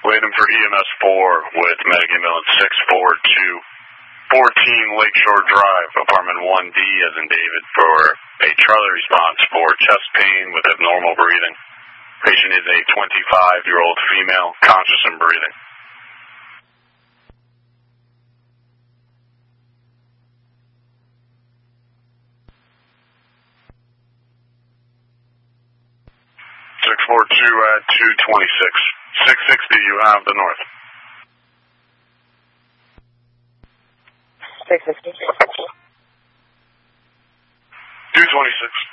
Waiting for EMS 4 with medic ambulance 64214 Lakeshore Drive, apartment 1D as in David, for a Charlie response for chest pain with abnormal breathing. Patient is a 25-year-old female, conscious and breathing. at 226. 660, you have the north. 660. 226.